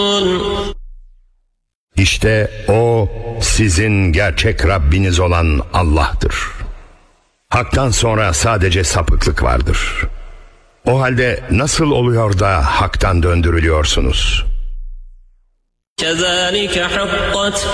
İşte O sizin gerçek Rabbiniz olan Allah'tır. Hak'tan sonra sadece sapıklık vardır. O halde nasıl oluyor da Hak'tan döndürülüyorsunuz?